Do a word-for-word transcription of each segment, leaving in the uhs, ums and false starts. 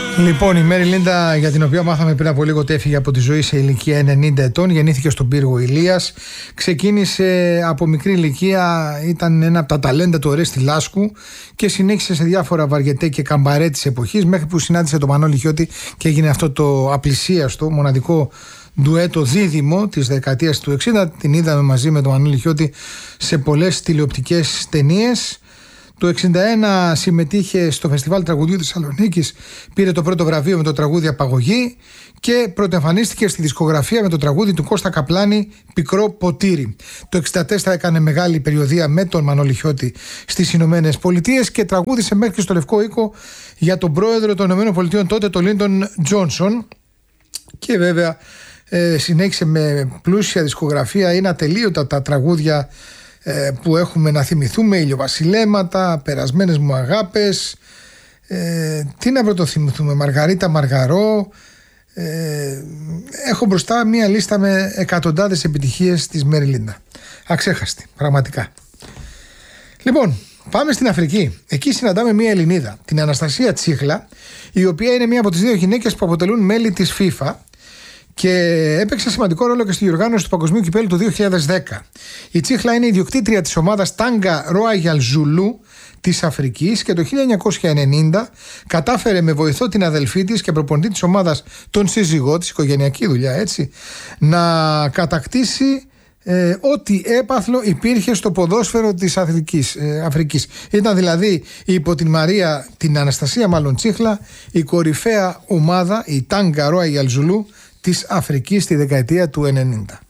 Λοιπόν, η Μέρι Λίντα, για την οποία μάθαμε πριν από λίγο ότι έφυγε από τη ζωή σε ηλικία ενενήντα ετών, γεννήθηκε στον πύργο Ηλίας. Ξεκίνησε από μικρή ηλικία, ήταν ένα από τα ταλέντα του Ορέστη Λάσκου και συνέχισε σε διάφορα βαριετέ και καμπαρέ της εποχής, μέχρι που συνάντησε τον Μανώλη Χιώτη και έγινε αυτό το απλησίαστο, μοναδικό ντουέτο δίδυμο της δεκαετίας του εξήντα. Την είδαμε μαζί με τον Μανώλη Χιώτη σε πολλές τηλεοπτικές ταινίες. Το εξήντα ένα συμμετείχε στο Φεστιβάλ Τραγουδιού της Θεσσαλονίκης, πήρε το πρώτο βραβείο με το τραγούδι Απαγωγή και πρωτοεμφανίστηκε στη δισκογραφία με το τραγούδι του Κώστα Καπλάνη Πικρό Ποτήρι. Το εξήντα τέσσερα έκανε μεγάλη περιοδεία με τον Μανώλη Χιώτη στις Ηνωμένες Πολιτείες και τραγούδισε μέχρι και στο Λευκό Οίκο για τον πρόεδρο των Ηνωμένων Πολιτείων τότε, τον Λίντον Τζόνσον, και βέβαια ε, συνέχισε με πλούσια δισκογραφία. Είναι ατελείωτα τα τραγούδια που έχουμε να θυμηθούμε, ηλιοβασιλέματα, περασμένες μου αγάπες, ε, τι να πρωτοθυμηθούμε, Μαργαρίτα Μαργαρό. ε, έχω μπροστά μία λίστα με εκατοντάδες επιτυχίες της Μέρι Λίντα, αξέχαστη πραγματικά. Λοιπόν, πάμε στην Αφρική. Εκεί συναντάμε μία Ελληνίδα, την Αναστασία Τσίχλα, η οποία είναι μία από τις δύο γυναίκες που αποτελούν μέλη της FIFA και έπαιξε σημαντικό ρόλο και στη διοργάνωση του Παγκοσμίου Κυπέλλου του δύο χιλιάδες δέκα. Η Τσίχλα είναι ιδιοκτήτρια της ομάδας Tanga Royal Zulu της Αφρικής και το χίλια εννιακόσια ενενήντα κατάφερε με βοηθό την αδελφή της και προπονητή της ομάδας, τον σύζυγό της, οικογενειακή δουλειά έτσι, να κατακτήσει ε, ό,τι έπαθλο υπήρχε στο ποδόσφαιρο της Αφρικής, ε, Αφρικής. Ήταν δηλαδή υπό την Μαρία, την Αναστασία μάλλον Τσίχλα, η κορυφαία ομάδα, η Tanga Royal Zulu της Αφρικής στη δεκαετία του ενενήντα.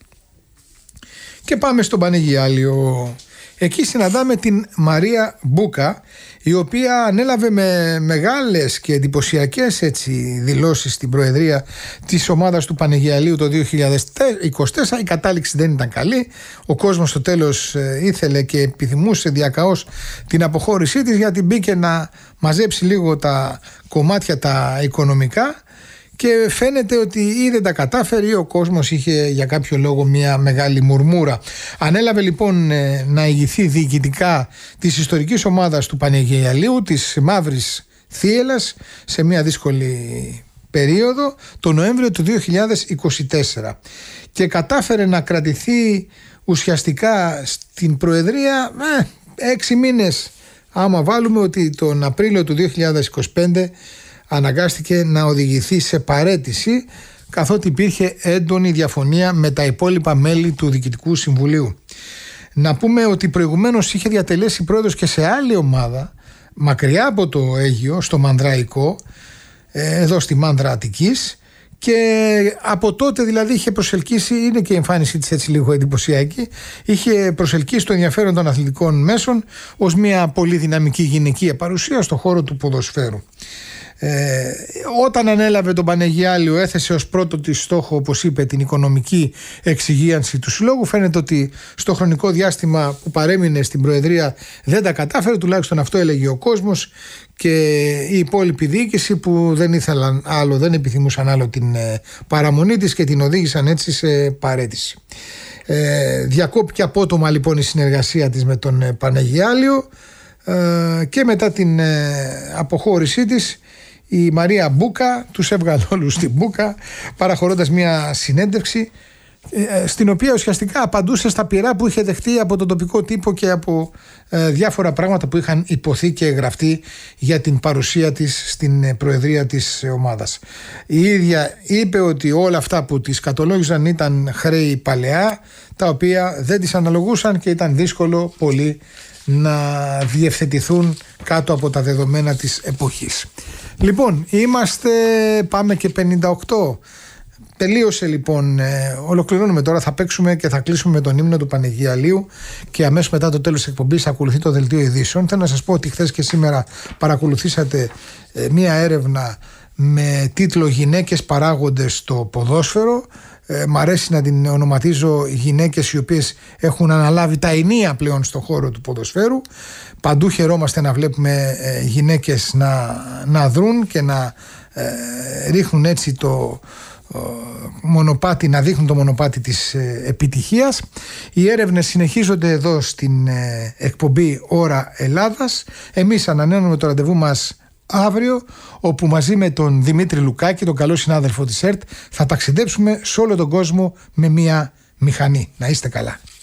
Και πάμε στον Πανεγιάλιο. Εκεί συναντάμε την Μαρία Μπούκα, η οποία ανέλαβε με μεγάλες και εντυπωσιακές έτσι δηλώσεις την προεδρία της ομάδας του Πανεγιαλίου το δύο χιλιάδες είκοσι τέσσερα. Η κατάληξη δεν ήταν καλή, ο κόσμος στο τέλος ήθελε και επιθυμούσε διακαώς την αποχώρησή της, γιατί μπήκε να μαζέψει λίγο τα κομμάτια τα οικονομικά και φαίνεται ότι ή δεν τα κατάφερε ή ο κόσμος είχε για κάποιο λόγο μια μεγάλη μουρμούρα. Ανέλαβε λοιπόν να ηγηθεί διοικητικά της ιστορικής ομάδας του Πανεγιαλίου, της Μαύρης Θίελας, σε μια δύσκολη περίοδο, το Νοέμβριο του δύο χιλιάδες είκοσι τέσσερα, και κατάφερε να κρατηθεί ουσιαστικά στην προεδρία ε, έξι μήνες, άμα βάλουμε ότι τον Απρίλιο του δύο χιλιάδες είκοσι πέντε αναγκάστηκε να οδηγηθεί σε παραίτηση, καθότι υπήρχε έντονη διαφωνία με τα υπόλοιπα μέλη του Διοικητικού Συμβουλίου. Να πούμε ότι προηγουμένως είχε διατελέσει πρόεδρος και σε άλλη ομάδα, μακριά από το Αίγυο, στο Μανδραϊκό, εδώ στη Μάνδρα Αττικής, και από τότε δηλαδή είχε προσελκύσει, είναι και η εμφάνισή της έτσι λίγο εντυπωσιακή, είχε προσελκύσει το ενδιαφέρον των αθλητικών μέσων ως μια πολύ δυναμική γυναικεία παρουσία στον χώρο του ποδοσφαίρου. Ε, όταν ανέλαβε τον Πανεγιάλιο έθεσε ως πρώτο της στόχο, όπως είπε, την οικονομική εξυγίανση του συλλόγου. Φαίνεται ότι στο χρονικό διάστημα που παρέμεινε στην προεδρία δεν τα κατάφερε, τουλάχιστον αυτό έλεγε ο κόσμος και η υπόλοιπη διοίκηση, που δεν ήθελαν άλλο, δεν επιθυμούσαν άλλο την ε, παραμονή της και την οδήγησαν έτσι σε παραίτηση. Ε, διακόπηκε απότομα λοιπόν η συνεργασία της με τον ε, Πανεγιάλιο ε, και μετά την ε, αποχώρησή της η Μαρία Μπούκα τους έβγαλε όλους στην Μπούκα, παραχωρώντας μια συνέντευξη ε, στην οποία ουσιαστικά απαντούσε στα πειρά που είχε δεχτεί από τον τοπικό τύπο και από ε, διάφορα πράγματα που είχαν υποθεί και γραφτεί για την παρουσία της στην προεδρία της ομάδας. Η ίδια είπε ότι όλα αυτά που της κατολόγησαν ήταν χρέη παλαιά, τα οποία δεν της αναλογούσαν και ήταν δύσκολο πολύ να διευθετηθούν κάτω από τα δεδομένα της εποχής. Λοιπόν, είμαστε, πάμε και πενήντα οκτώ. Τελείωσε λοιπόν, ε, ολοκληρώνουμε τώρα, θα παίξουμε και θα κλείσουμε με τον ύμνο του Πανεγιαλίου και αμέσως μετά το τέλος της εκπομπής θα ακολουθεί το δελτίο ειδήσεων. Θέλω να σας πω ότι χθες και σήμερα παρακολουθήσατε ε, μία έρευνα με τίτλο «Γυναίκες παράγοντες στο ποδόσφαιρο». Ε, μ' αρέσει να την ονοματίζω γυναίκες οι οποίες έχουν αναλάβει τα ενία πλέον στον χώρο του ποδοσφαίρου. Παντού χαιρόμαστε να βλέπουμε ε, γυναίκες να, να δρουν και να ε, ρίχνουν έτσι το ε, μονοπάτι, να δείχνουν το μονοπάτι της ε, επιτυχίας. Οι έρευνες συνεχίζονται εδώ στην ε, εκπομπή Ώρα Ελλάδας. Εμείς ανανεώνουμε το ραντεβού μας αύριο, όπου μαζί με τον Δημήτρη Λουκάκη, τον καλό συνάδελφο της ΕΡΤ, θα ταξιδέψουμε σε όλο τον κόσμο με μία μηχανή. Να είστε καλά.